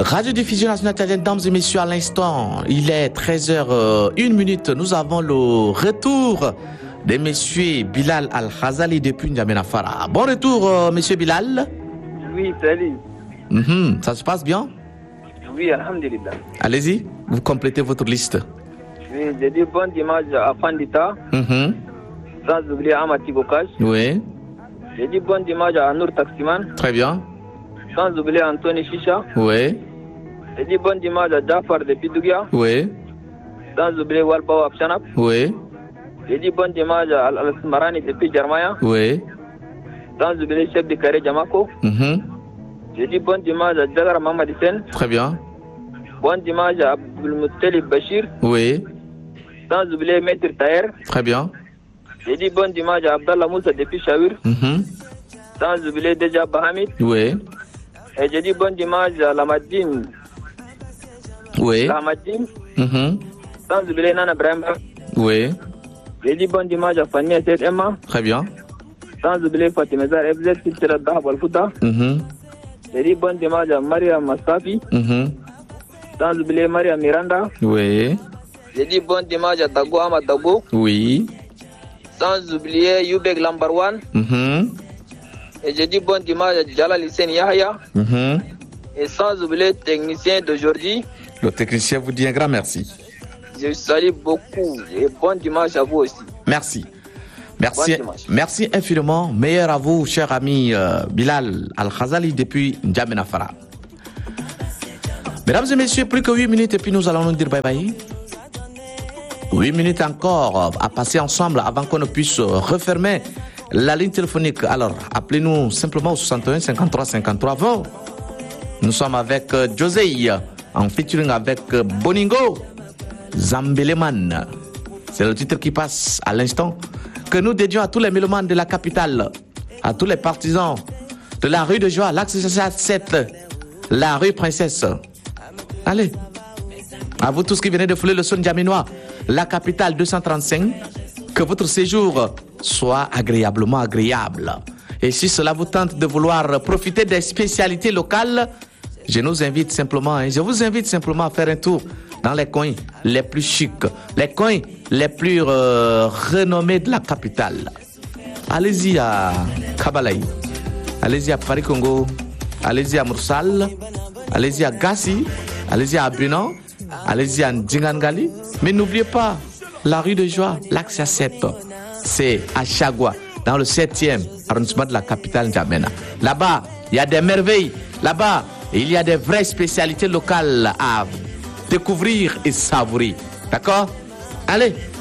Radio-diffusion nationale italienne, dames et messieurs, à l'instant, il est 13h01. Nous avons le retour de monsieur Bilal Al-Khazali depuis N'Djamena Fara. Bon retour, monsieur Bilal. Oui, salut. Ça se passe bien? Oui, alhamdulillah. Allez-y, vous complétez votre liste. Oui, j'ai dit bon dimanche à Fandita, sans oublier Amati Bokaj. Oui. J'ai dit bon dimanche à Nour Taximan, Très bien. sans oublier Anthony Chicha. Oui. J'ai dit bon dimanche à Jafar de Pidougia, Oui. sans oublier Walbao Abshanap. Oui. J'ai dit bon dimanche à Al-Smarani depuis Jarmaya, Oui. sans oublier chef de carré Jamako. J'ai dit bon dimanche à Dagara Mamadi Sen. Très bien. Bon dimanche à Abdul Muttalib Bachir, Oui. sans oublier Maître Taher. Très bien. J'ai dit bon dimanche à Abdallah Moussa depuis Chawir, sans oublier Deja Bahamid. Oui. Et j'ai dit bon dimanche à Lamadine. Oui. Lamadine, sans oublier Nana Brahma. Oui. J'ai dit bon dimanche à Fania Seth Emma, Très bien. sans oublier Fatima Zar FZ Silsila Dahab Al-Fouta. J'ai dit bon dimanche à Maria Mastafi, sans oublier Maria Miranda. Oui. J'ai dit bon dimanche à Dago Ahmad Dago, Oui. sans oublier Yubek Lambarwan. Et j'ai dit bon dimanche à Jalal Hussein Yahya. Et sans oublier le technicien d'aujourd'hui. Le technicien vous dit un grand merci. Je vous salue beaucoup et bon dimanche à vous aussi. Merci. Merci, Bon dimanche. merci infiniment. Meilleur à vous, cher ami Bilal Al-Khazali depuis N'Djamena Fara. Mesdames et messieurs, plus que 8 minutes et puis nous allons nous dire bye bye. 8 minutes encore à passer ensemble avant qu'on ne puisse refermer la ligne téléphonique. Alors, appelez-nous simplement au 61 53 53 20. Nous sommes avec Josey en featuring avec Boningo Zambeleman. C'est le titre qui passe à l'instant, que nous dédions à tous les mélomanes de la capitale, à tous les partisans de la rue de Joie, l'axe 7, la rue Princesse. Allez, à vous tous qui venez de fouler le son djaminois, la capitale 235, que votre séjour soit agréablement agréable. Et si cela vous tente de vouloir profiter des spécialités locales, je vous invite simplement à faire un tour dans les coins les plus chics, les coins les plus renommés de la capitale. Allez-y à Kabalaï, allez-y à Paris Congo, allez-y à Mursal, allez-y à Gassi, allez-y à Abunan, allez-y à Ndingangali. Mais n'oubliez pas la rue de Joie, l'axe 7, c'est à Chagua, dans le 7e arrondissement de la capitale N'Djamena. Là-bas, il y a des merveilles. Là-bas, il y a des vraies spécialités locales à découvrir et savourer. D'accord? Allez!